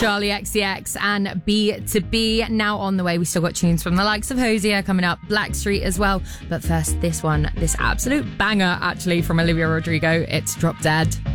Charlie XCX and B2B. Now on the way, we still got tunes from the likes of Hosier coming up, Blackstreet as well. But first, this absolute banger actually from Olivia Rodrigo. It's Drop Dead.